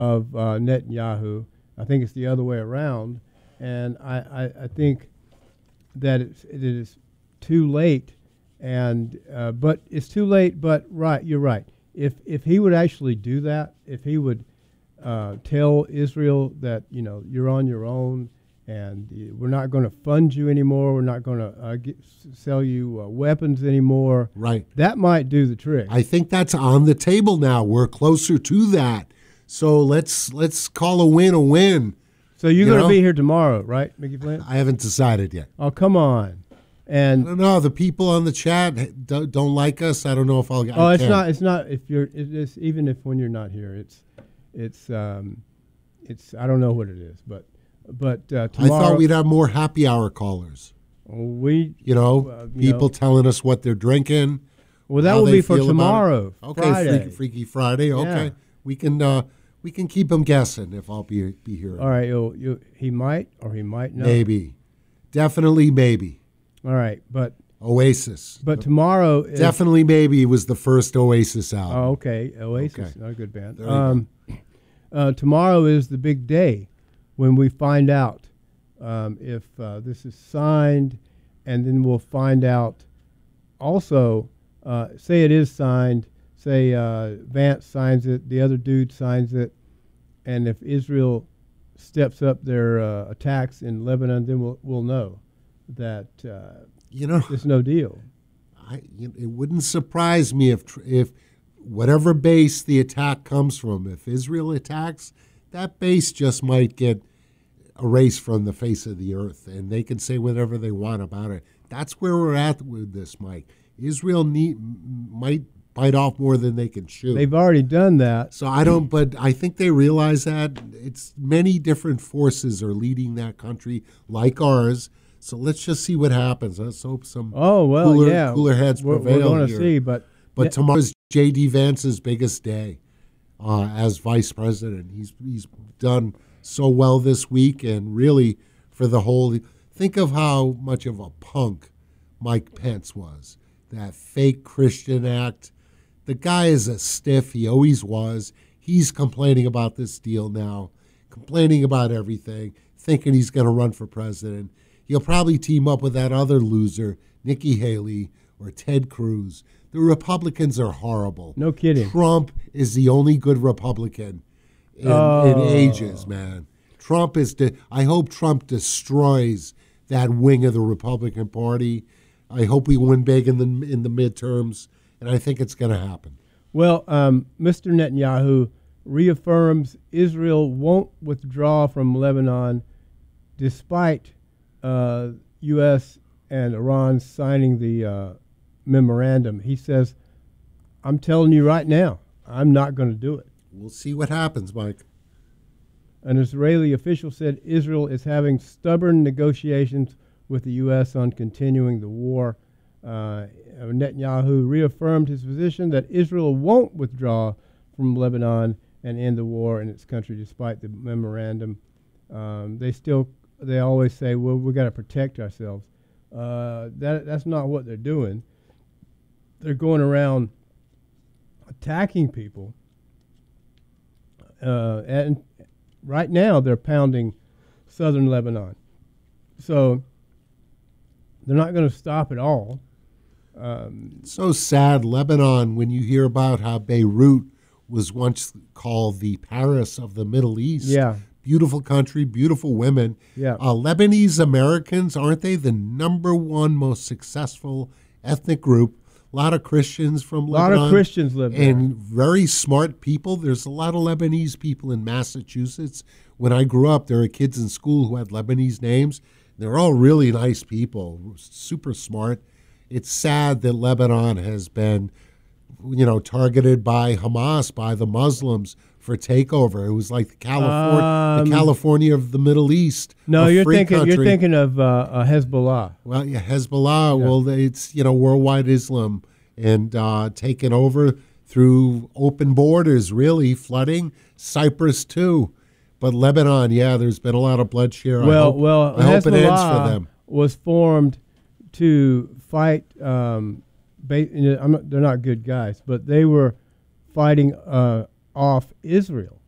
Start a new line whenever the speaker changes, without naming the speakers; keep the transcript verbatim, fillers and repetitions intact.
of uh, Netanyahu. I think it's the other way around, and I, I, I think that it's, it is too late. And uh, but it's too late. But right, you're right. If if he would actually do that, if he would uh, tell Israel that, you know, you're on your own, and uh, we're not going to fund you anymore, we're not going to uh, get, sell you uh, weapons anymore.
Right.
That might do the trick.
I think that's on the table now. We're closer to that. So let's let's call a win a win.
So you're
you
going to
know?
be here tomorrow, right, Mickey Flint?
I haven't decided yet.
Oh, come on. And
I don't know. The people on the chat don't, don't like us. I don't know if I'll.
Oh,
I
it's
can.
not. It's not. If you're, it's even if when you're not here, it's, it's, um, it's. I don't know what it is, but, but uh, tomorrow.
I thought we'd have more happy hour callers.
We,
you know,
uh, you
people
know.
telling us what they're drinking.
Well, that
how
will
they
be for
feel about it.
tomorrow.
Okay,
Friday.
Freaky, Freaky Friday. Okay,
Yeah.
we can uh, we can keep them guessing if I'll be be here.
All right, you'll, you he might or he might not.
Maybe, definitely, maybe.
All right, but
Oasis.
but tomorrow is,
Definitely, maybe was the first Oasis album.
Oh, okay, Oasis,
Okay.
not a good band.
There you
Um, uh, tomorrow is the big day when we find out um, if uh, this is signed, and then we'll find out also. Uh, say it is signed. Say uh, Vance signs it, the other dude signs it, and if Israel steps up their uh, attacks in Lebanon, then we'll we'll know that uh,
you know
it's no deal.
I, you it wouldn't surprise me if tr- if whatever base the attack comes from, if Israel attacks, that base just might get erased from the face of the earth, and they can say whatever they want about it. That's where we're at with this, Mike. Israel need, might bite off more than they can chew.
They've already done that.
So I don't, but I think they realize that it's many different forces are leading that country like ours. So let's just see what happens. Let's hope some
Oh well,
cooler,
yeah,
cooler heads
we're,
prevail
We're going to
here.
see, but
But
ne-
tomorrow's J D. Vance's biggest day uh, as vice president. He's he's done so well this week, and really for the whole. Think of how much of a punk Mike Pence was. That fake Christian act. The guy is a stiff. He always was. He's complaining about this deal now, complaining about everything, thinking he's going to run for president. He'll probably team up with that other loser, Nikki Haley or Ted Cruz. The Republicans are horrible.
No kidding.
Trump is the only good Republican in,
Oh.
in ages, man. Trump is. De- I hope Trump destroys that wing of the Republican Party. I hope we win big in the in the midterms, and I think it's going to happen.
Well, um, Mister Netanyahu reaffirms Israel won't withdraw from Lebanon despite uh, U S and Iran signing the uh, memorandum. He says, I'm telling you right now, I'm not going to do it.
We'll see what happens, Mike.
An Israeli official said Israel is having stubborn negotiations with the U S on continuing the war. Uh, Netanyahu reaffirmed his position that Israel won't withdraw from Lebanon and end the war in its country despite the memorandum. Um, they still, they always say, well, we got to protect ourselves. Uh, that that's not what they're doing. They're going around attacking people. Uh, and right now they're pounding southern Lebanon. So they're not going to stop at all. Um,
So sad, Lebanon, when you hear about how Beirut was once called the Paris of the Middle East.
Yeah.
Beautiful country, beautiful women.
Yeah.
Uh, Lebanese Americans, aren't they the number one most successful ethnic group? A lot of Christians from
A lot
Lebanon.
of Christians live there.
And very smart people. There's a lot of Lebanese people in Massachusetts. When I grew up, there were kids in school who had Lebanese names. They're all really nice people, super smart. It's sad that Lebanon has been, you know, targeted by Hamas, by the Muslims for takeover. It was like the California,
Um,
the California of the Middle East.
no,
a
you're
free
thinking
country.
you're thinking of uh, uh, Hezbollah.
Well, yeah, Hezbollah.
Yeah.
Well, it's you know worldwide Islam and uh, taken over through open borders, really flooding Cyprus too. But Lebanon, yeah, there's been a lot of bloodshed.
Well,
I hope,
well,
I hope it ends for
Hezbollah
them.
was formed to fight. Um, ba- you know, I'm not, they're not good guys, but they were fighting uh, off Israel.